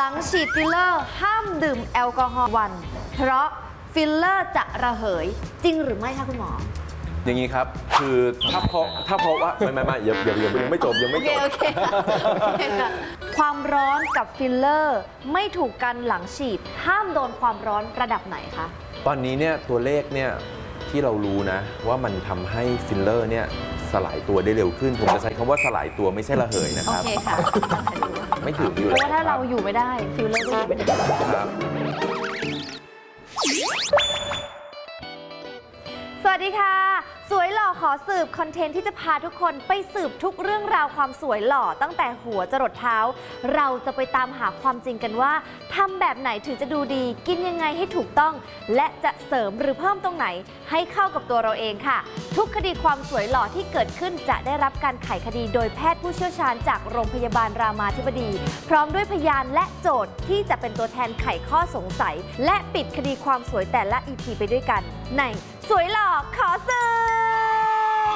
หลังฉีดฟิลเลอร์ห้ามดื่มแอลกอฮอล์วันเพราะฟิลเลอร์จะระเหยจริงหรือไม่คะคุณหมออย่างนี้ครับคือถ้าเพราะว่าไม่อย่ายังไม่จบยังไม่จบโอเคความร้อนกับฟิลเลอร์ไม่ถูกกันหลังฉีดห้ามโดนความร้อนระดับไหนคะตอนนี้เนี่ยตัวเลขเนี่ยที่เรารู้นะว่ามันทำให้ฟิลเลอร์เนี่ยสลายตัวได้เร็วขึ้นผมจะใช้คำว่าสลายตัวไม่ใช่ระเหยนะครับโอเคค่ะไม่ถึงอยู่เพแล้วราะว่าถ้าเราอยู่ไม่ได้ฟิลเลอร์ก็อยู่ไม่ได้ครับสวัสดีค่ะสวยหล่อขอสืบคอนเทนต์ที่จะพาทุกคนไปสืบทุกเรื่องราวความสวยหล่อตั้งแต่หัวจรดเท้าเราจะไปตามหาความจริงกันว่าทำแบบไหนถึงจะดูดีกินยังไงให้ถูกต้องและจะเสริมหรือเพิ่มตรงไหนให้เข้ากับตัวเราเองค่ะทุกคดีความสวยหล่อที่เกิดขึ้นจะได้รับการไขคดีโดยแพทย์ผู้เชี่ยวชาญจากโรงพยาบาลรามาธิบดีพร้อมด้วยพยานและโจทย์ที่จะเป็นตัวแทนไขข้อสงสัยและปิดคดีความสวยแต่ละ EP ไปด้วยกันในสวยหล่อขอสืบ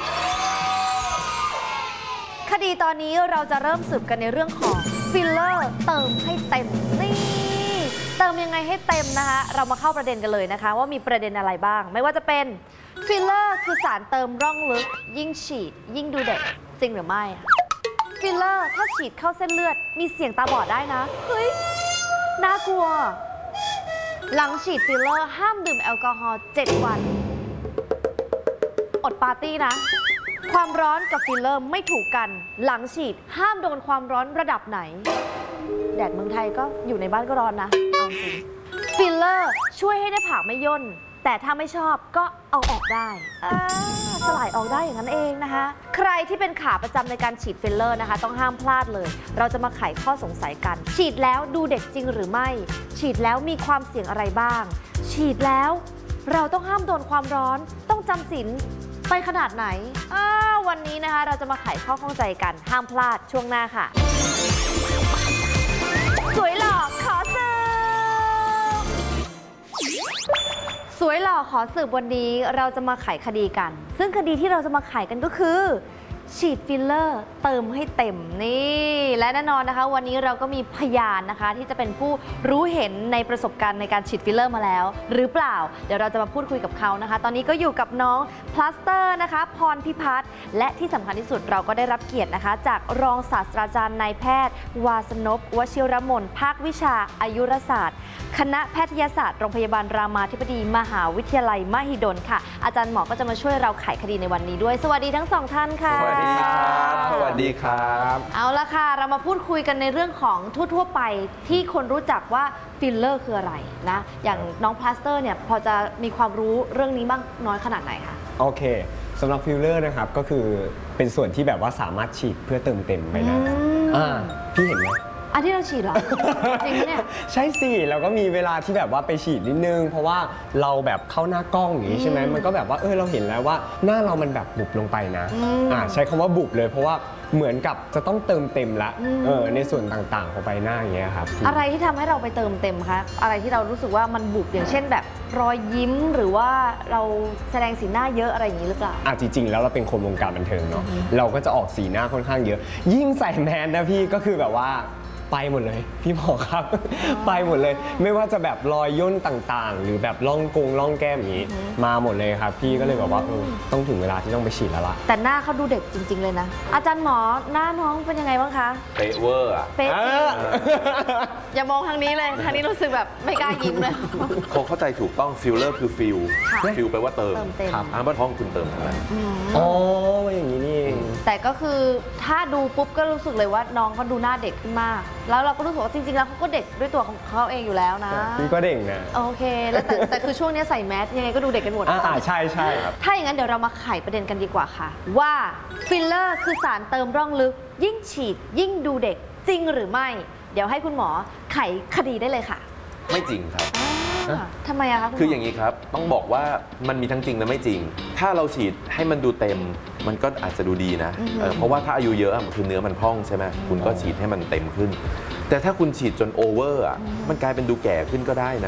คดีตอนนี้เราจะเริ่มสืบกันในเรื่องของฟิลเลอร์เติมให้เต็มนี่เติมยังไงให้เต็มนะคะเรามาเข้าประเด็นกันเลยนะคะว่ามีประเด็นอะไรบ้างไม่ว่าจะเป็นฟิลเลอร์คือสารเติมร่องลึกยิ่งฉีดยิ่งดูเด็กจริงหรือไม่ฟิลเลอร์ถ้าฉีดเข้าเส้นเลือดมีเสี่ยงตาบอดได้นะเฮ้ยน่ากลัวหลังฉีดฟิลเลอร์ห้ามดื่มแอลกอฮอล์7 วันอดปาร์ตี้นะความร้อนกับฟิลเลอร์ไม่ถูกกันหลังฉีดห้ามโดนความร้อนระดับไหนแดดเมืองไทยก็อยู่ในบ้านก็ร้อนนะเอาจริงฟิลเลอร์ช่วยให้หน้าผากไม่ย่นแต่ถ้าไม่ชอบก็เอาออกได้สลายออกได้อย่างนั้นเองนะคะใครที่เป็นขาประจำในการฉีดฟิลเลอร์นะคะต้องห้ามพลาดเลยเราจะมาไขข้อสงสัยกันฉีดแล้วดูเด็กจริงหรือไม่ฉีดแล้วมีความเสี่ยงอะไรบ้างฉีดแล้วเราต้องห้ามโดนความร้อนต้องจำศีลไปขนาดไหนวันนี้นะคะเราจะมาไขข้อข้องใจกันห้ามพลาดช่วงหน้าค่ะสวยหล่อขอสืบสวยหล่อขอสืบวันนี้เราจะมาไขคดีกันซึ่งคดีที่เราจะมาไขกันก็คือฉีดฟิลเลอร์เติมให้เต็มนี่และแน่นอนนะคะวันนี้เราก็มีพยานนะคะที่จะเป็นผู้รู้เห็นในประสบการณ์ในการฉีดฟิลเลอร์มาแล้วหรือเปล่าเดี๋ยวเราจะมาพูดคุยกับเขานะคะตอนนี้ก็อยู่กับน้องพลาสเตอร์นะคะพรพิพัฒน์และที่สำคัญที่สุดเราก็ได้รับเกียรตินะคะจากรองศาสตราจารย์นายแพทย์วาสนพวชิรมนภาควิชาอายุรศาสตร์คณะแพทยศาสตร์โรงพยาบาลรามาธิบดีมหาวิทยาลัยมหิดลค่ะอาจารย์หมอก็จะมาช่วยเราไขคดีในวันนี้ด้วยสวัสดีทั้งสองท่านค่ะสวัสดีครับสวัสดีครับเอาละค่ะเรามาพูดคุยกันในเรื่องของทั่วๆไปที่คนรู้จักว่าฟิลเลอร์คืออะไรนะอย่างน้องพลาสเตอร์เนี่ยพอจะมีความรู้เรื่องนี้บ้างน้อยขนาดไหนคะโอเคสำหรับฟิลเลอร์นะครับก็คือเป็นส่วนที่แบบว่าสามารถฉีดเพื่อเติมเต็มไปนะพี่เห็นไหมที่เราฉีดเหรอ จริงไหมเนี่ยใช่สิเราก็มีเวลาที่แบบว่าไปฉีดนิดนึงเพราะว่าเราแบบเข้าหน้ากล้องอย่างนี้ใช่ไหมมันก็แบบว่าเราเห็นแล้วว่าหน้าเรามันแบบบุบลงไปนะใช้คำว่าบุบเลยเพราะว่าเหมือนกับจะต้องเติมเต็มละในส่วนต่างๆของใบหน้าอย่างเงี้ยครับอะไรที่ทำให้เราไปเติมเต็มคะอะไรที่เรารู้สึกว่ามันบุบอย่างเช่นแบบรอยยิ้มหรือว่าเราแสดงสีหน้าเยอะอะไรอย่างนี้หรือเปล่าจริงๆแล้วเราเป็นคนวงการบันเทิงเนาะเราก็จะออกสีหน้าค่อนข้างเยอะยิ่งใส่แมสนะพี่ก็คือแบบว่าไปหมดเลยพี่หมอครับไปหมดเลยไม่ว่าจะแบบรอยย่นต่างๆหรือแบบร่องแก้มอย่างนี้มาหมดเลยครับพี่ก็เลยแบบว่าต้องถึงเวลาที่ต้องไปฉีดแล้วล่ะแต่หน้าเขาดูเด็กจริงๆเลยนะอาจารย์หมอหน้าน้องเป็นยังไงบ้างคะเป๊ะเวอร์เป๊ะอย่ามองทางนี้เลยทางนี้รู้สึกแบบไม่กล้ายิ้มเลยเขาเข้าใจถูกต้องฟิลเลอร์คือฟิลแปลว่าเติมครับบ้านท้องคุณเติมอะไรอย่างนี้นี่แต่ก็คือถ้าดูปุ๊บก็รู้สึกเลยว่าน้องเขาดูหน้าเด็กขึ้นมากแล้วเราก็รู้สึกว่าจริงๆแล้วเขาก็เด็กด้วยตัวของเขาเองอยู่แล้วนะพี่ก็เด็กนะโอเคแล้วแต่คือช่วงนี้ใส่แมสยังไงก็ดูเด็กกันหมดใช่ครับถ้าอย่างนั้นเดี๋ยวเรามาไขประเด็นกันดีกว่าค่ะว่าฟิลเลอร์คือสารเติมร่องลึกยิ่งฉีดยิ่งดูเด็กจริงหรือไม่เดี๋ยวให้คุณหมอไขคดีได้เลยค่ะไม่จริงครับทำไมอะคะคืออย่างนี้ครับต้องบอกว่ามันมีทั้งจริงและไม่จริงถ้าเราฉีดให้มันดูเต็มมันก็อาจจะดูดีนะเพราะว่าถ้าอายุเยอะคือเนื้อมันพองใช่ไหมคุณก็ฉีดให้มันเต็มขึ้นแต่ถ้าคุณฉีดจนโอเวอร์มันกลายเป็นดูแก่ขึ้นก็ได้นะ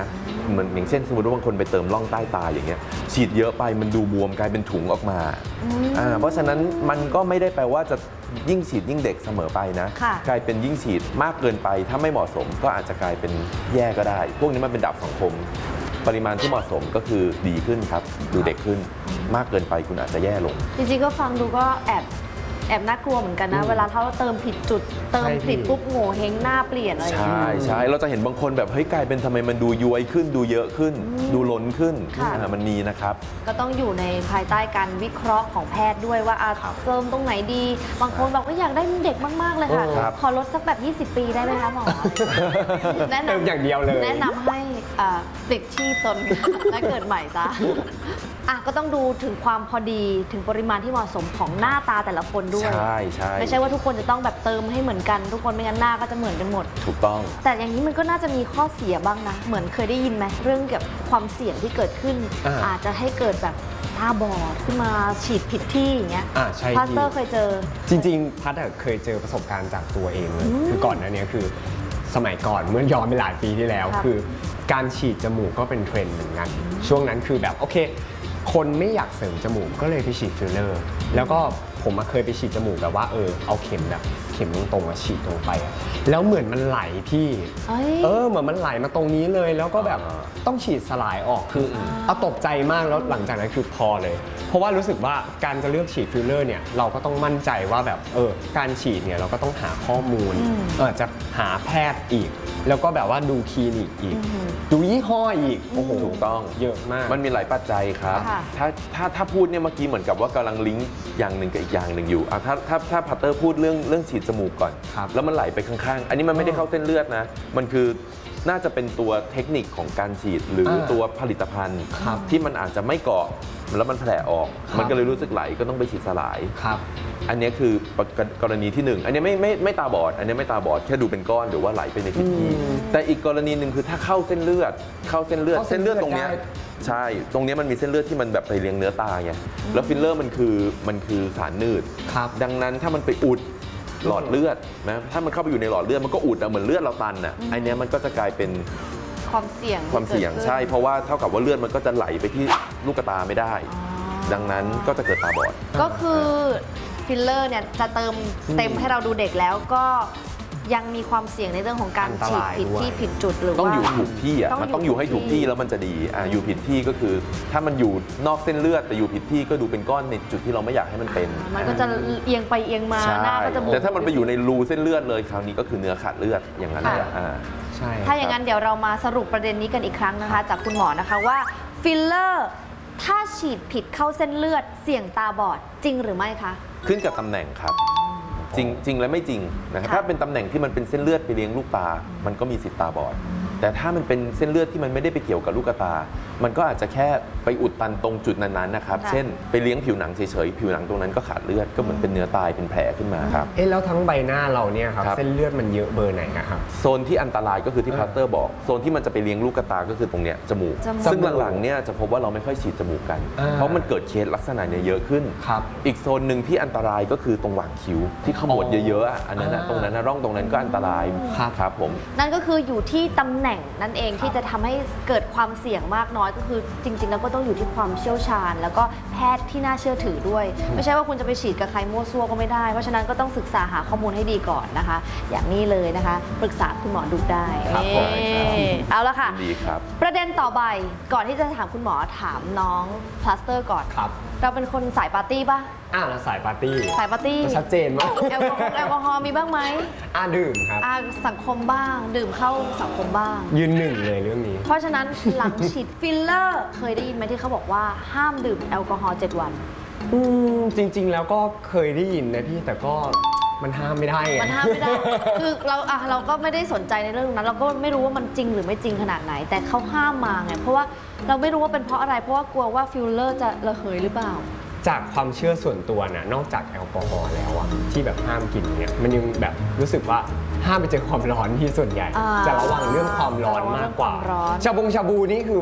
เหมือนอย่างเช่นสมมติว่าบางคนไปเติมร่องใต้ตาอย่างเงี้ยฉีดเยอะไปมันดูบวมกลายเป็นถุงออกมาเพราะฉะนั้นมันก็ไม่ได้แปลว่าจะยิ่งฉีดยิ่งเด็กเสมอไปนะกลายเป็นยิ่งฉีดมากเกินไปถ้าไม่เหมาะสมก็อาจจะกลายเป็นแย่ก็ได้พวกนี้มันเป็นดาบสองคมปริมาณที่เหมาะสมก็คือดีขึ้นครับดูเด็กขึ้นมากเกินไปคุณอาจจะแย่ลงจริงๆก็ฟังดูก็แอบน่ากลัวเหมือนกันนะเวลาถ้าเราเติมผิดจุดเติมผิดปุ๊บโง่เฮงหน้าเปลี่ยนอะไรอย่างเงี้ยใช่เราจะเห็นบางคนแบบเฮ้ยกลายเป็นทำไมมันดูย้วยขึ้นดูเยอะขึ้นดูล้นขึ้นมันมีนะครับก็ต้องอยู่ในภายใต้การวิเคราะห์ของแพทย์ด้วยว่าเติมตรงไหนดีบางคนบอกว่าอยากได้เด็กมากๆเลยค่ะขอลดสักแบบ20 ปีได้ไหมคะหมอแนะนำอย่างเดียวเลยแนะนำให้เด็กชีพตนและเกิดใหม่ซะก็ต้องดูถึงความพอดีถึงปริมาณที่เหมาะสมของหน้าตาแต่ละคนด้วยใช่ไม่ใช่ว่าทุกคนจะต้องแบบเติมให้เหมือนกันทุกคนไม่งั้นหน้าก็จะเหมือนกันหมดถูกต้องแต่อย่างนี้มันก็น่าจะมีข้อเสียบ้างนะเหมือนเคยได้ยินไหมเรื่องเกี่ยวกับความเสี่ยงที่เกิดขึ้นอาจจะให้เกิดแบบตาบอดขึ้นมาฉีดผิดที่อย่างเงี้ยใช่พาสเตอร์เคยเจอจริงๆพัดเคยเจอประสบการณ์จากตัวเองเลยคือก่อนหน้านี้คือสมัยก่อนเมื่อย้อนไปหลายปีที่แล้วคือการฉีดจมูกก็เป็นเทรนด์เหมือนกันช่วงนั้นคือแบบโอเคคนไม่อยากเสริมจมูกก็เลยไปฉีดฟิลเลอร์แล้วก็ผมเคยไปฉีดจมูกแบบว่าเอาเข็มแบบเข็มตรงๆฉีดตรงไปแล้วเหมือนมันไหลที่เหมือนมันไหลมาตรงนี้เลยแล้วก็แบบต้องฉีดสลายออกคือเอาตกใจมากแล้วหลังจากนั้นคือพอเลยเพราะว่ารู้สึกว่าการจะเลือกฉีดฟิลเลอร์เนี่ยเราก็ต้องมั่นใจว่าแบบการฉีดเนี่ยเราก็ต้องหาข้อมูลจะหาแพทย์อีกแล้วก็แบบว่าดูคลินิกอีกดูยี่ห้ออีกโอ้โหถูกต้องเยอะมากมันมีหลายปัจจัยครับถ้าพูดเนี่ยเมื่อกี้เหมือนกับว่ากำลังลิงก์อย่างหนึ่งกับอีกอย่างหนึ่งอยู่ถ้าพัตเตอร์พูดเรื่องฉีดจมูกก่อนแล้วมันไหลไปข้างๆอันนี้มันไม่ได้เข้าเส้นเลือดนะมันคือน่าจะเป็นตัวเทคนิคของการฉีดหรือตัวผลิตภัณฑ์ที่มันอาจจะไม่เกาะแล้วมันแผลออกมันก็เลยรู้สึกไหลก็ต้องไปฉีดสลายอันนี้คือกรณีที่1อันนี้ไม่ตาบอดอันนี้ไม่ตาบอดแค่ดูเป็นก้อนหรือว่าไหลไปในผิดที่แต่อีกกรณีหนึ่งคือถ้าเข้าเส้นเลือดเส้นเลือดตรงนี้ใช่ตรงนี้มันมีเส้นเลือดที่มันแบบไปเลี้ยงเนื้อตาไงแล้วฟิลเลอร์มันคือสารหนืดดังนั้นถ้ามันไปอุดหลอดเลือดนะถ้ามันเข้าไปอยู่ในหลอดเลือดมันก็อุดเหมือนเลือดเราตันอันนี้มันก็จะกลายเป็นความเสี่ยงใช่เพราะว่าเท่ากับว่าเลือดมันก็จะไหลไปที่ลูกตาไม่ได้ดังนั้นก็จะเกิดตาบอดก็คือฟิลเลอร์เนี่ยจะเติมเต็มให้เราดูเด็กแล้วก็ยังมีความเสี่ยงในเรื่องของการฉีดผิดที่ผิดจุดหรือว่าต้องอยู่ถูกที่มันต้องอยู่ให้ถูกที่แล้วมันจะดีอยู่ผิดที่ก็คือถ้ามันอยู่นอกเส้นเลือดแต่อยู่ผิดที่ก็ดูเป็นก้อนในจุดที่เราไม่อยากให้มันเป็นมันก็จะเอียงไปเอียงมาหน้าก็จะบวมแต่ถ้ามันไปอยู่ในรูเส้นเลือดเลยคราวนี้ก็คือเนื้อขาดเลือดอย่างนั้นเลยถ้าอย่างนั้นเดี๋ยวเรามาสรุปประเด็นนี้กันอีกครั้งนะคะจากคุณหมอนะคะว่าฟิลเลอร์ถ้าฉีดผิดเข้าเส้นเลือดเสี่ยงตาบอดจริงหรือไม่คะขึ้นกับตำแหน่งครับจริงและไม่จริงนะครับถ้าเป็นตำแหน่งที่มันเป็นเส้นเลือดไปเลี้ยงลูกตามันก็มีสิทธิ์ตาบอดแต่ถ้ามันเป็นเส้นเลือดที่มันไม่ได้ไปเกี่ยวกับลูกตามันก็อาจจะแค่ไปอุดตันตรงจุดนั้นๆนะครับเช่นไปเลี้ยงผิวหนังเฉยๆผิวหนังตรงนั้นก็ขาดเลือดก็เหมือนเป็นเนื้อตายเป็นแผลขึ้นมาครับแล้วทั้งใบหน้าเราเนี่ยครับเส้นเลือดมันเยอะเบอร์ไหนครับโซนที่อันตรายก็คือที่พัตเตอร์บอกโซนที่มันจะไปเลี้ยงลูกตาก็คือตรงเนี้ยจมูกซึ่งหลังๆเนี่ยจะพบว่าเราไม่ค่อยฉีดจมูกกันเพราะมันเกิดเคสลักษณะเนี่ยเยอะขึ้นอีกโซนหนึ่งที่อันตรายก็คือตรงหว่างคิ้วที่ขมวดเยอะๆอันนั้นตรงนั้นร่องตรงนั้นก็อันตรายครับผมนั่นก็คืออยู่ที่ตำแหน่งนั่นเองที่จะทำให้เกิดความเสี่ยงมากน้อยก็คือจริงๆแล้วก็ต้องอยู่ที่ความเชี่ยวชาญแล้วก็แพทย์ที่น่าเชื่อถือด้วยไม่ใช่ว่าคุณจะไปฉีดกับใครมั่วซั่วก็ไม่ได้เพราะฉะนั้นก็ต้องศึกษาหาข้อมูลให้ดีก่อนนะคะอย่างนี้เลยนะคะปรึกษาคุณหมอดูได้เอาละค่ะประเด็นต่อไปก่อนที่จะถามคุณหมอถามน้องพลาสเตอร์ก่อนเราเป็นคนสายปาร์ตี้ป่ะเราสายปาร์ตี้ชัดเจนมากแอลกอฮอล์มีบ้างไหมดื่มครับสังคมบ้างดื่มเข้าสังคมบ้างยืนหนึ่งเลยเรื่องนี้เพราะฉะนั้นหลังฉีดฟิลเลอร์เคยได้ยินไหมที่เขาบอกว่าห้ามดื่มแอลกอฮอล์7 วันจริงๆแล้วก็เคยได้ยินนะพี่แต่ก็มันห้ามไม่ได้มันห้ามไม่ได้คือเราก็ไม่ได้สนใจในเรื่องนั้นเราก็ไม่รู้ว่ามันจริงหรือไม่จริงขนาดไหนแต่เขาห้ามมาไงเพราะว่าเราไม่รู้ว่าเป็นเพราะอะไรเพราะว่ากลัวว่าฟิลเลอร์จะระเหยหรือเปล่าจากความเชื่อส่วนตัวนะนอกจากแอลกอฮอล์แล้วอะที่แบบห้ามกินเนี่ยมันยังแบบรู้สึกว่าห้ามไปเจอความร้อนที่ส่วนใหญ่จะระวังเรื่องความร้อนมากกว่าชาบูนี่คือ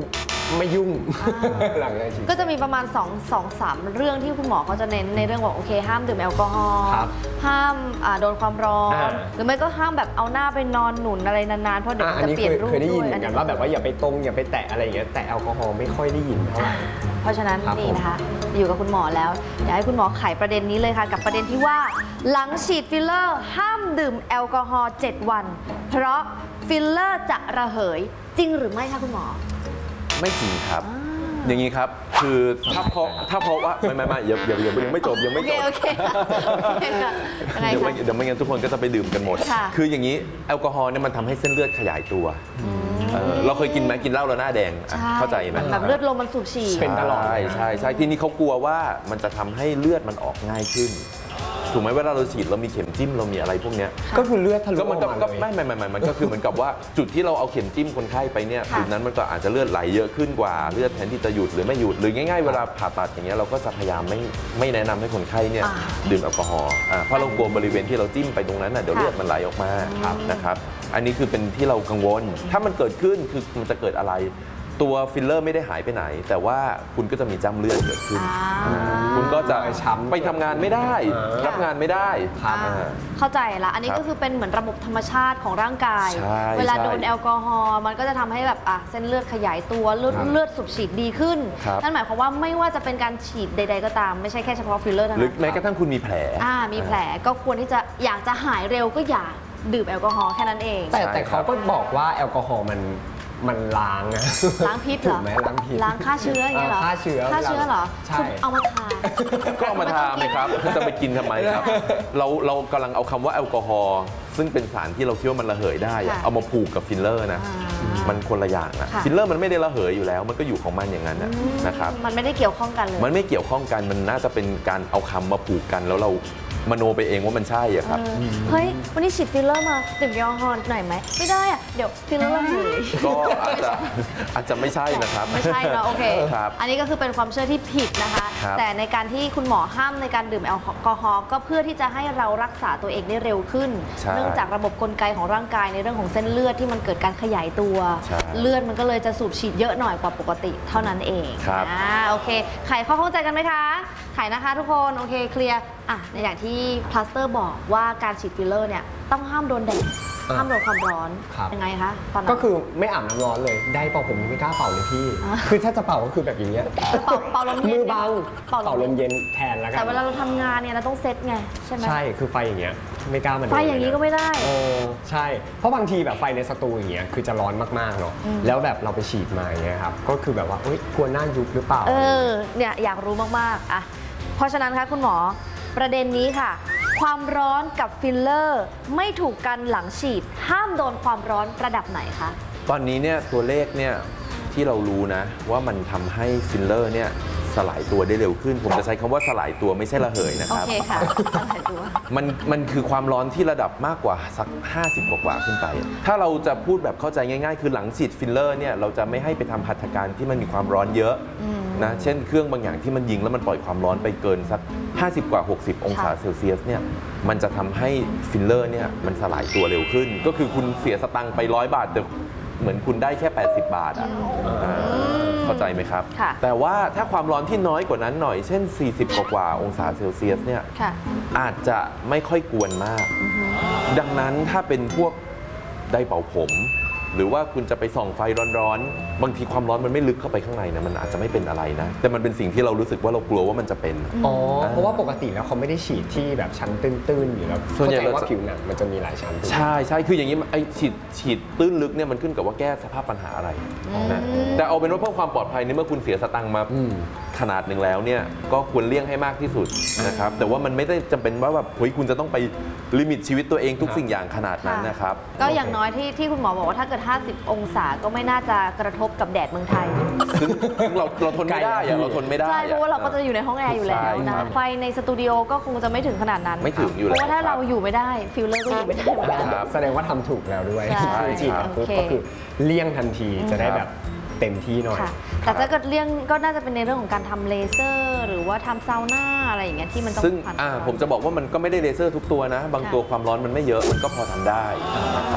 ไม่ยุ่งหลังจากฉีดก็จะมีประมาณ2-3 เรื่องที่คุณหมอเขาจะเน้นในเรื่องบอกโอเคห้ามดื่มแอลกอฮอล์ครับห้ามโดนความร้อนอ่าหรือไม่ก็ห้ามแบบเอาหน้าไปนอนหนุนอะไรนานๆเพราะเดี๋ยวมันอันจะนี้เปลี่ยนรูปเคยได้ยินด้เหมือนกันว่าแบบว่าอย่าไปตรงอย่าไปแตะอะไรอย่างเงี้ยแตะแอลกอฮอล์ไม่ค่อยได้ยินเท่าไหร่เพราะฉะนั้นครับนี่นะคะ อยู่กับคุณหมอแล้ว อยากให้คุณหมอไขประเด็นนี้เลยค่ะ กับประเด็นที่ว่าหลังฉีดฟิลเลอร์ห้ามดื่มแอลกอฮอล์7 วัน เพราะฟิลเลอร์จะระเหยจริงหรือไม่คะคุณหมอไม่จริงครับ อย่างนี้ครับ คือถ้าเพราะว่าไม่อย่ายังไม่จบยังไม่จบโอเคค่ะยังไงเดี๋ยวคะไม่งั้นทุกคนก็จะไปดื่มกันหมดค่ะคืออย่างนี้แอลกอฮอล์เนี่ยมันทำให้เส้นเลือดขยายตัวเราเคยกินไหมกินเหล้าแล้วหน้าแดงอ่ะเข้าใจไหมแบบเลือดลมมันสูบฉีดเป็นตลอดใช่ที่นี่เขากลัวว่ามันจะทำให้เลือดมันออกง่ายขึ้น ถูกไหมเวลาเราฉีดเรามีเข็มจิ้มเรามีอะไรพวกเนี้ยก็คือเลือดทะลุก็อมันอกก็มาก็เลยไม่มันก็คือเหมือนกับว่าจุดที่เราเอาเข็มจิ้มคนไข้ไปเนี่ยค่ะจุดนั้นมันก็อาจจะเลือดไหลเยอะขึ้นกว่าเลือดแทนที่จะหยุดหรือไม่หยุดหรือง่ายๆเวลาผ่าตัดอย่างเงี้ยเราก็จะพยายามไม่แนะนำให้คนไข้เนี่ยดื่มแอลกอฮอล์เพราะเรากลัวบริเวณที่เราจิ้มไปตรงนั้นน่ะเดี๋ยวเลือดมันไหลออกมานะครับอันนี้คือเป็นที่เรากังวล ถ้ามันเกิดขึ้นคือมันจะเกิดอะไรตัวฟิลเลอร์ไม่ได้หายไปไหน แต่ว่าคุณก็จะมีจ้ำเลือดเกิดขึ้น คุณก็จะไปทำงานไม่ได้ รับงานไม่ได้เข้าใจละอันนี้ครับก็คือเป็นเหมือนระบบธรรมชาติของร่างกายใช่เวลาใช่โดนแอลกอฮอล์มันก็จะทำให้แบบเส้นเลือดขยายตัวเลือดสูบฉีดดีขึ้นครับนั่นหมายความว่าไม่ว่าจะเป็นการฉีดใด ๆ ก็ตามไม่ใช่แค่เฉพาะฟิลเลอร์เท่าหรือนั้นแม้กระทั่งคุณมีแผลมีแผลก็ควรที่จะอยากจะหายเร็วก็อย่าดื่มแอลกอฮอล์แค่นั้นเองแต่ใช่เขาก็บอกว่าแอลกอฮอล์มันล้างนะล้างพิษเหรอถูกไหมล้างพิษล้างฆ่าเชื้ออย่างเงี้ยเหรอฆ่าเชื้อฆ่าเชื้อเหรอใช่คุณเอามาทาก็เอามาทาไหมครับจะไปกินทำไมครับ เรากำลังเอาคำว่าแอลกอฮอล์ซึ่งเป็นสารที่เราคิดว่ามันระเหยได้อะค่ะเอามาผูกกับฟิลเลอร์นะ มันคนละอย่างนะค่ะฟิลเลอร์มันไม่ได้ระเหยอยู่แล้ว มันก็อยู่ของมันอย่างนั้นนะครับมันไม่ได้เกี่ยวข้องกันเลยมันไม่เกี่ยวข้องกันมันน่าจะเป็นการเอาคำมาผูกกันแล้วเรามโนไปเองว่ามันใช่อะครับเฮ้ยวันนี้ฉีดฟิลเลอร์มาดื่มแอลกอฮอล์หน่อยไหมไม่ได้อะเดี๋ยวฟิลเลอร์ระเหยก็อาจจะไม่ใช่นะครับไม่ใช่เนอะโอเคครับอันนี้ก็คือเป็นความเชื่อที่ผิดนะคะครับแต่ในการที่คุณหมอห้ามในการดื่มแอลกอฮอล์ก็เพื่อที่จะให้เรารักษาตัวเองได้เร็วขึ้นใช่เนื่องจากระบบกลไกของร่างกายในเรื่องของเส้นเลือดที่มันเกิดการขยายตัวใช่เลือดมันก็เลยจะสูบฉีดเยอะหน่อยกว่าปกติเท่านั้นเองครับโอเคไขข้อข้องใจกันไหมคะไขนะคะทุกคนโอเคเคลียร์ในอย่างที่พลาสเตอร์บอกว่าการฉีดฟิลเลอร์เนี่ยต้องห้ามโดนแดดห้ามโดนความร้อนครับยังไงคะตอนนั้นก็คือไม่อาบน้ำร้อนเลยได้เป่าผมยังไม่กล้าเป่าเลยพี่ คือถ้าจะเป่าก็คือแบบอย่างเงี้ยเป่าลมเย็นมือบังเป่าเป่าลมเย็นแทนแล้วกันแต่เวลาเราทำงานเนี่ยเราต้องเซตไงใช่ไหมใช่คือไฟอย่างเงี้ยไม่กล้ามันไฟอย่างนี้ก็ไม่ได้โอ้ใช่ เพราะบางทีแบบไฟในสตูอย่างเงี้ยคือจะร้อนมากๆเนาะแล้วแบบเราไปฉีดมาอย่างเงี้ยครับก็คือแบบว่าเอ้ยกลัวหน้ายุบหรือเปล่าเนี่ยอยากรู้มากๆเพราะฉะนั้นคะคุณหมอประเด็นนี้ค่ะ ความร้อนกับฟิลเลอร์ไม่ถูกกันหลังฉีด ห้ามโดนความร้อนระดับไหนคะตอนนี้เนี่ยตัวเลขเนี่ยที่เรารู้นะว่ามันทำให้ฟิลเลอร์เนี่ยสลายตัวได้เร็วขึ้น ผมจะใช้คำว่าสลายตัวไม่ใช่ระเหยนะโอครับเคค่ะสลายตัวมันคือความร้อนที่ระดับมากกว่าสัก 50 กว่าขึ้นไป ถ้าเราจะพูดแบบเข้าใจง่ายๆ คือหลังฉีดฟิลเลอร์เนี่ยเราจะไม่ให้ไปทำหัตถการที่มันมีความร้อนเยอะนะเช่นเครื่องบางอย่างที่มันยิงแล้วมันปล่อยความร้อนไปเกินสัก 50 กว่า 60 องศาเซลเซียสเนี่ยมันจะทำให้ฟิลเลอร์เนี่ยมันสลายตัวเร็วขึ้น ก็คือคุณเสียสตังค์ไป100 บาทแต่เหมือนคุณได้แค่ 80 บาทอ่ะเข้าใจไหมครับค่ะแต่ว่าถ้าความร้อนที่น้อยกว่านั้นหน่อยเช่น 40 กว่าองศาเซลเซียสเนี่ยค่ะอาจจะไม่ค่อยกวนมาก ดังนั้นถ้าเป็นพวกไดร์เป่าผม หรือว่าคุณจะไปส่องไฟร้อนๆ บางทีความร้อนมันไม่ลึกเข้าไปข้างในนะมันอาจจะไม่เป็นอะไรนะ แต่มันเป็นสิ่งที่เรารู้สึกว่าเรากลัวว่ามันจะเป็นอ๋อ เพราะว่าปกติแล้วเขาไม่ได้ฉีดที่แบบชั้นตื้นๆอยู่แล้วส่วนใหญ่เข้าใจว่าเราจะผิวหนังมันจะมีหลายชั้นถูกไหมใช่คืออย่างนี้ไอ้ฉีดตื้นลึกเนี่ยมันขึ้นกับว่าแก้สภาพปัญหาอะไรนะแต่เอาเป็นว่าเพื่อความปลอดภัยในเมื่อคุณเสียสตังค์มาขนาดหนึ่งแล้วเนี่ยก็ควรเลี่ยงให้มากที่สุดนะครับแต่ว่ามันไม่ได้จำเป็นว่าแบบเฮ้ยคุณจะต้องไปลิมิตชีวิตตัวเองทุกสิ่งอย่างขนาดนั้นนะครับก็อย่างน้อยที่คุณหมอบอกว่าถ้าเกิด 50 องศาก็ไม่น่าจะกระทบกับแดดเมืองไทยซึ่งเราทนไม่ได้อะเราทนไม่ได้ใช่อะเพราะว่าเราก็จะอยู่ในห้องแอร์อยู่แล้วใช่ครันะบไฟในสตูดิโอก็คงจะไม่ถึงขนาดนั้นไม่ถึงอยู่เพแล้วราะว่าถ้าคบเราอยู่ไม่ได้ฟิลเลอร์ก็อยู่ไม่ได้เหมือนกันครับแสดงว่าทำถูกแล้วด้วยใช่คือฉีดมาปุ๊บโอเคก็คือเลี่ยงทันทีจะได้แบบเต็มที่หน่อยค่ะ แต่ถ้าเกิดเลี่ยงก็น่าจะเป็นในเรื่องของการทำเลเซอร์ หรือว่าทำซาวน่าอะไรอย่างเงี้ยที่มันต้องซึ่งผ่านผมจะบอกว่ามันก็ไม่ได้เลเซอร์ทุกตัวนะ บางตัวความร้อนมันไม่เยอะมันก็พอทำได้นะครับ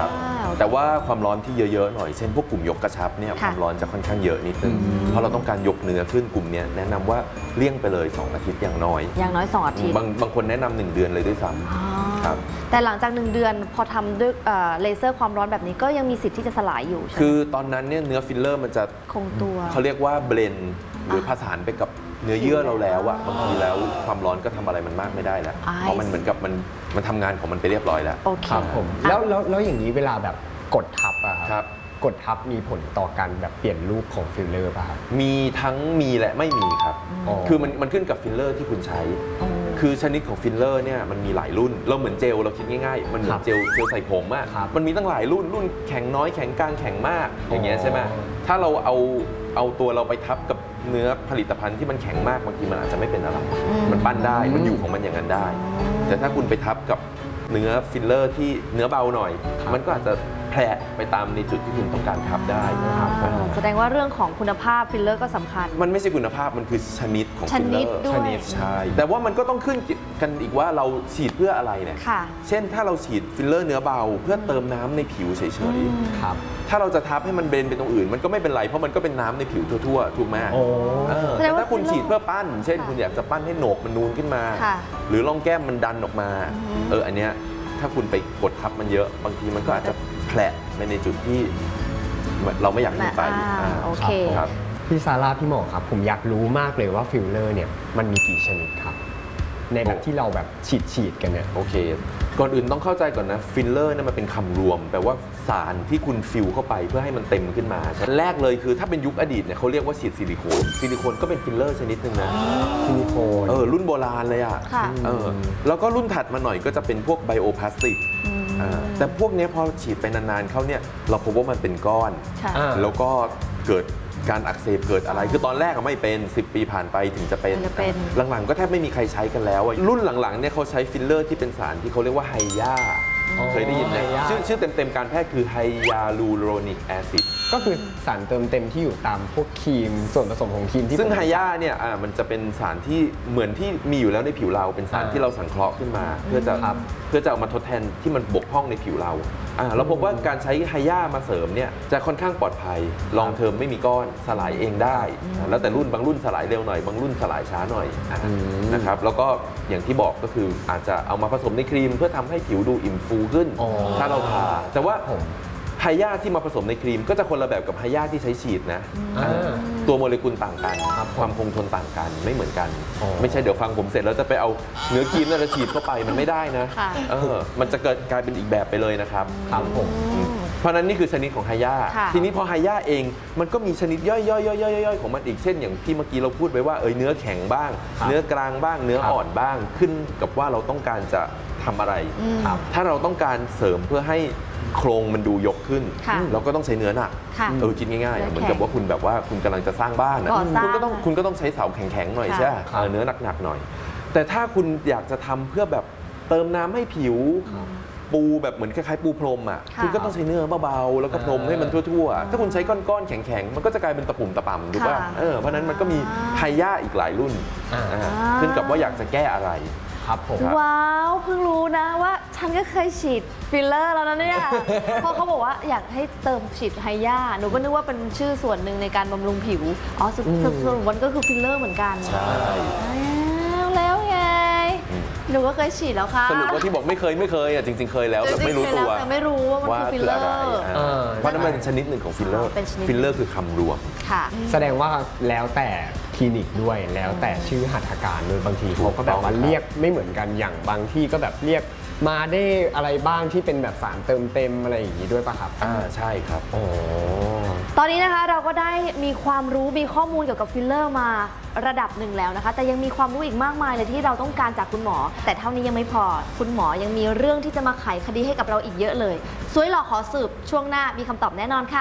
แต่ว่าความร้อนที่เยอะๆหน่อยเช่นพวกกลุ่มยกกระชับเนี่ยความร้อนจะค่อนข้างเยอะนิดนึงเพราะเราต้องการยกเนื้อขึ้นกลุ่มนี้แนะนำว่าเลี่ยงไปเลย2 อาทิตย์อย่างน้อย 2 อาทิตย์บางคนแนะนำ1 เดือนเลยด้วยซ้ำครับแต่หลังจาก1 เดือนพอทำด้วยเลเซอร์ความร้อนแบบนี้ก็ยังมีสิทธิ์ที่จะสลายอยู่ใช่ไหมคือตอนนั้นเนี่ยเนื้อฟิลเลอร์มันจะคงตัวเขาเรียกว่าเบลนหรือผสานไปกับเนื้อเยื่อเราแล้วอะบางทีแล้วความร้อนก็ทำอะไรมันมากไม่ได้แล้วเพราะมันเหมือนกับมันทำงานของมันไปเรียบร้อยแล้วโอเคครับผมแล้วอย่างนี้เวลาแบบกดทับอะครับกดทับมีผลต่อการแบบเปลี่ยนรูปของฟิลเลอร์ป่ะครับมีทั้งมีและไม่มีครับคือมันขึ้นกับฟิลเลอร์ที่คุณใช้คือชนิดของฟิลเลอร์เนี่ยมันมีหลายรุ่นเราเหมือนเจลเราคิดง่ายๆมันเหมือนเจลใส่ผมอะมันมีตั้งหลายรุ่นแข็งน้อยแข็งกลางแข็งมากอย่างเงี้ยใช่ไหมถ้าเราเอาตัวเราไปทับกับเนื้อผลิตภัณฑ์ที่มันแข็งมากบางทีมันอาจจะไม่เป็นอะไรมันปั้นได้มันอยู่ของมันอย่างนั้นได้แต่ถ้าคุณไปทับกับเนื้อฟิลเลอร์ที่เนื้อเบาหน่อยมันก็อาจจะแผลไปตามในจุดที่คุณต้องการทับได้นะครับแสดงว่าเรื่องของคุณภาพฟิลเลอร์ก็สำคัญมันไม่ใช่คุณภาพมันคือชนิดของฟิลเลอร์ชนิดใช่แต่ว่ามันก็ต้องขึ้นกันอีกว่าเราฉีดเพื่ออะไรเนี่ยเช่นถ้าเราฉีดฟิลเลอร์เนื้อเบาเพื่อเติมน้ำในผิวเฉยๆครับถ้าเราจะทับให้มันเบนไปตรงอื่นมันก็ไม่เป็นไรเพราะมันก็เป็นน้ำในผิวทั่วๆถูกไหมแต่ถ้าคุณฉีดเพื่อปั้นเช่นคุณอยากจะปั้นให้โหนกมันนูนขึ้นมาหรือร่องแก้มมันดันออกมาอันเนี้ยถ้าคุณไปกดทับมันเยอะบางทีมันก็อาจจะแผลไปในจุดที่เราไม่อยากให้ไปโอเคครับพี่ซาร่าพี่หมอครับผมอยากรู้มากเลยว่าฟิลเลอร์เนี่ยมันมีกี่ชนิดครับในแบบที่เราแบบฉีดกันเนี่ยโอเคก่อนอื่นต้องเข้าใจก่อนนะฟิลเลอร์เนี่ยมันเป็นคำรวมแปลว่าสารที่คุณฟิลเข้าไปเพื่อให้มันเต็มขึ้นมาแรกเลยคือถ้าเป็นยุคอดีตเนี่ยเขาเรียกว่าฉีดซิลิโคนก็เป็นฟิลเลอร์ชนิดนึงนะซิลิโคนรุ่นโบราณเลยอ่ะแล้วก็รุ่นถัดมาหน่อยก็จะเป็นพวกไบโอพลาสติกแต่พวกนี้พอฉีดไปนานๆเขาเนี่ยเราพบว่ามันเป็นก้อนแล้วก็เกิดการอักเสบเกิดอะไรคือตอนแรกไม่เป็น10 ปีผ่านไปถึงจะเป็นหลังๆก็แทบไม่มีใครใช้กันแล้วรุ่นหลังๆเนี่ยเขาใช้ฟิลเลอร์ที่เป็นสารที่เขาเรียกว่าไฮยาเคยได้ยินไหมชื่อเต็มๆการแพทย์คือไฮยาลูโรนิกแอซิดก็คือสารเติมเต็มที่อยู่ตามพวกครีมส่วนผสมของครีมที่ซึ่งไฮยาเนี่ยมันจะเป็นสารที่เหมือนที่มีอยู่แล้วในผิวเราเป็นสารที่เราสังเคราะห์ขึ้นมาเพื่อจะเอามาทดแทนที่มันบกพร่องในผิวเราเราพบว่าการใช้ไฮยามาเสริมเนี่ยจะค่อนข้างปลอดภัยลองเทอมไม่มีก้อนสลายเองได้แล้วแต่รุ่นบางรุ่นสลายเร็วหน่อยบางรุ่นสลายช้าหน่อยนะครับแล้วก็อย่างที่บอกก็คืออาจจะเอามาผสมในครีมเพื่อทำให้ผิวดูอิ่มฟูขึ้นถ้าเราทาแต่ว่าไฮยาที่มาผสมในครีมก็จะคนละแบบกับไฮยาที่ใช้ฉีดนะตัวโมเลกุลต่างกันความคงทนต่างกันไม่เหมือนกันไม่ใช่เดี๋ยวฟังผมเสร็จแล้วจะไปเอาเนื้อครีมนั่นฉีดเข้าไปมันไม่ได้นะมันจะเกิดกลายเป็นอีกแบบไปเลยนะครับเพราะนั้นนี่คือชนิดของไฮยาทีนี้พอไฮยาเองมันก็มีชนิดย่อยๆของมันอีกเช่นอย่างที่เมื่อกี้เราพูดไปว่าเนื้อแข็งบ้างเนื้อกลางบ้างเนื้ออ่อนบ้างขึ้นกับว่าเราต้องการจะทำอะไรถ้าเราต้องการเสริมเพื่อให้โครงมันดูยกขึ้นเราก็ต้องใช้เนื้อหนักคิดง่ายๆเหมือนกับว่าคุณแบบว่าคุณกำลังจะสร้างบ้านนะคุณก็ต้องใช้เสาแข็งๆหน่อยใช่ไหมเนื้อหนักๆหน่อยแต่ถ้าคุณอยากจะทำเพื่อแบบเติมน้ำให้ผิวปูแบบเหมือนคล้ายๆปูพรมคุณก็ต้องใช้เนื้อเบาๆแล้วก็พรมให้มันทั่วๆถ้าคุณใช้ก้อนๆแข็งๆมันก็จะกลายเป็นตะปุ่มตะป่ำถูกป่ะเพราะนั้นมันก็มีไฮยาอีกหลายรุ่นขึ้นกับว่าอยากจะแก้อะไรว้าวเพิ่งรู้นะว่าฉันก็เคยฉีดฟิลเลอร์แล้วนะเนี่ยเพราะเขาบอกว่าอยากให้เติมฉีดไฮยาหนูก็นึกว่าเป็นชื่อส่วนหนึ่งในการบำรุงผิวสุดวันก็คือฟิลเลอร์เหมือนกันใช่แล้วไงหนูก็เคยฉีดแล้วค่ะสรุปว่าที่บอกไม่เคยจริงๆเคยแล้วแต่ไม่รู้ตัวแต่ไม่รู้ว่ามันคือฟิลเลอร์เพราะนั่นเป็นชนิดหนึ่งของฟิลเลอร์ฟิลเลอร์คือคำรวมแสดงว่าแล้วแต่คลินิกด้วยแล้วแต่ชื่อหัตถการด้วยบางทีเขาก็แบบว่าเรียกไม่เหมือนกันอย่างบางที่ก็แบบเรียกมาได้อะไรบ้างที่เป็นแบบสารเติมเต็มอะไรอย่างนี้ด้วยป่ะครับใช่ครับตอนนี้นะคะเราก็ได้มีความรู้มีข้อมูลเกี่ยวกับฟิลเลอร์มาระดับหนึ่งแล้วนะคะแต่ยังมีความรู้อีกมากมายเลยที่เราต้องการจากคุณหมอแต่เท่านี้ยังไม่พอคุณหมอยังมีเรื่องที่จะมาไขคดีให้กับเราอีกเยอะเลยสวยหล่อขอสืบช่วงหน้ามีคำตอบแน่นอนค่ะ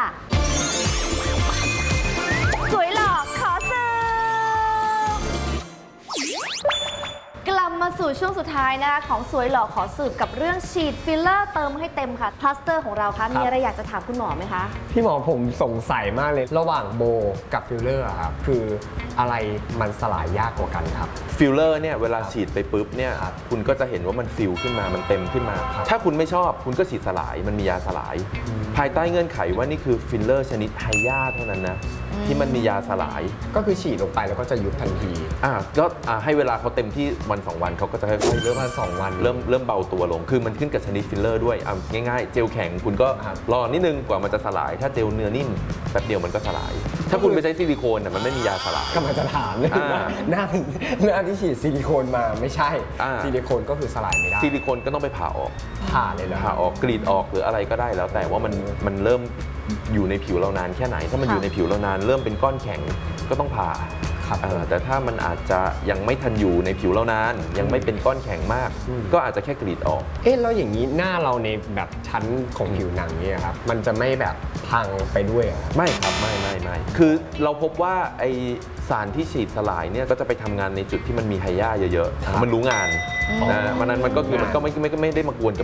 สวยหล่อขอสืบกลับมาสู่ช่วงสุดท้ายนะคะของสวยหล่อขอสืบกับเรื่องฉีดฟิลเลอร์เติมให้เต็มค่ะพลาสเตอร์ของเราคะมีอะไรอยากจะถามคุณหมอไหมคะพี่หมอผมสงสัยมากเลยระหว่างโบกับฟิลเลอร์ครับคืออะไรมันสลายยากกว่ากันครับฟิลเลอร์เนี่ยเวลาฉีดไปปุ๊บเนี่ยคุณก็จะเห็นว่ามันฟิลขึ้นมามันเต็มขึ้นมาถ้าคุณไม่ชอบคุณก็ฉีดสลายมันมียาสลายภายใต้เงื่อนไขว่านี่คือฟิลเลอร์ชนิดไฮยาเท่านั้นนะที่มันมียาสลายก็คือฉีดลงไปแล้วก็จะยุบทันทีก็ให้เวลาเขาเต็มที่วัน2 วันเขาก็จะค่อยๆเริ่มวัน2 วันเริ่มเบาตัวลงคือมันขึ้นกับชนิดฟิลเลอร์ด้วยง่ายๆเจลแข็งคุณก็รอนิดนึงกว่ามันจะสลายถ้าเจลเนื้อนิ่มแป๊บเดียวมันก็สลายถ้าคุณไปใช้ซิลิโคนมันไม่มียาสลายก็มันจะถามเลยหน้าที่ฉีดซิลิโคนมาไม่ใช่ซิลิโคนก็คือสลายไม่ได้ซิลิโคนก็ต้องไปผ่าออกผ่าเลยแล้วผ่าออกกรีดออกหรืออะไรก็ได้แล้วแต่ว่ามันเริ่มอยู่ในผิวเรานานแค่ไหนถ้ามันอยู่ในผิวเรานานเริ่มเป็นก้อนแข็งก็ต้องผ่าแต่ถ้ามันอาจจะยังไม่ทันอยู่ในผิวเรานานยังไม่เป็นก้อนแข็งมากก็อาจจะแค่กรีดออกแล้วอย่างนี้หน้าเราในแบบชั้นของผิวหนังเนี่ยครับมันจะไม่แบบพังไปด้วยไม่ครับไม่คือเราพบว่าไอสารที่ฉีดสลายเนี่ยก็จะไปทำงานในจุดที่มันมีไฮยาเยอะๆมันรู้งานมันนั้นมันก็คือมันก็ไม่ได้มากวนกับ